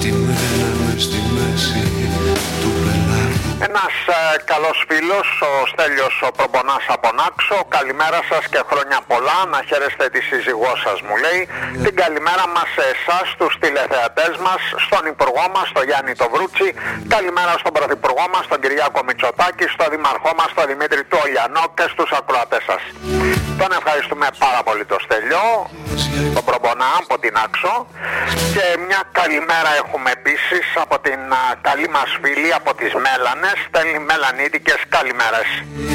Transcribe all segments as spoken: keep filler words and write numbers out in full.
στημένα μες στη μέση του πελάγου. Ένας ε, καλός φίλος, ο Στέλιος ο Προμπονάς από Νάξο. Καλημέρα σας και χρόνια πολλά. Να χαίρεστε τη σύζυγό σας, μου λέει. Την καλημέρα μας σε εσάς, τους τηλεθεατές μας, στον Υπουργό μας, τον Γιάννη το Βρούτσι. Καλημέρα στον Πρωθυπουργό μας, τον Κυριάκο Μητσοτάκη, στον Δήμαρχό μας, τον Δημήτρη του Ολιανό και στους ακροατές σας. Τον ευχαριστούμε πάρα πολύ το Στέλιο, τον Προμπονά από την Νάξο. Και μια καλημέρα έχουμε επίσης από την α, καλή μας φίλη από τις Μέλανες. Στέλνει μελανίτικες καλημέρες.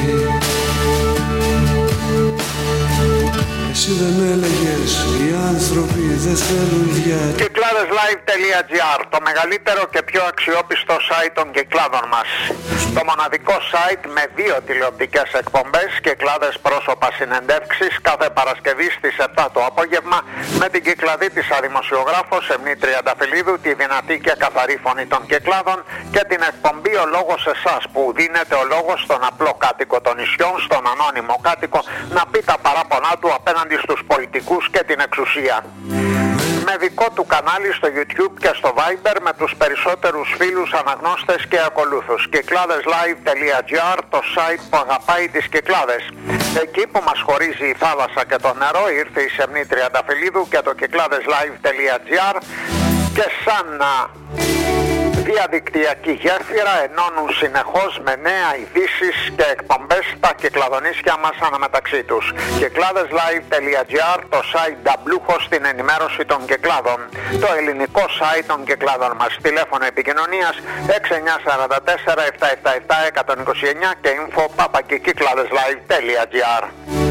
Εσύ δεν έλεγες οι άνθρωποι δεν θέλουν διάρκεια. Κυκλάδες live τελεία τζι άρ, το μεγαλύτερο και πιο αξιόπιστο site των κυκλάδων μας. Το μοναδικό site με δύο τηλεοπτικές εκπομπές, Κυκλάδες πρόσωπα συνεντεύξεις, κάθε Παρασκευή στις επτά το απόγευμα, με την κυκλαδίτισσα δημοσιογράφο Σεμνή Τριανταφυλλίδου, τη δυνατή και καθαρή φωνή των κυκλάδων, και την εκπομπή Ο Λόγος Εσάς, που δίνεται ο λόγος στον απλό κάτοικο των νησιών, στον ανώνυμο κάτοικο, να πει τα παράπονά του απέναντι στους πολιτικούς και την εξουσία. Με δικό του κανάλι στο YouTube και στο Viber, με τους περισσότερους φίλους, αναγνώστες και ακολούθους. Κυκλάδες live τελεία τζι άρ, το site που αγαπάει τις Κυκλάδες. Εκεί που μας χωρίζει η θάλασσα και το νερό ήρθε η Σεμνή Τριανταφυλλίδου και το κυκλάδες live τελεία τζι άρ, και σαν διαδικτυακή γέφυρα ενώνουν συνεχώς με νέα ειδήσεις και εκπομπές τα κυκλαδονίσια μας αναμεταξύ τους. Κυκλάδες live τελεία τζι άρ, το site νταμπλούχο στην ενημέρωση των κυκλάδων. Το ελληνικό site των κυκλάδων μας. Τηλέφωνο επικοινωνίας έξι εννιά τέσσερα τέσσερα επτά επτά επτά ένα δύο εννιά και info παπάκι κυκλάδες live τελεία τζι άρ.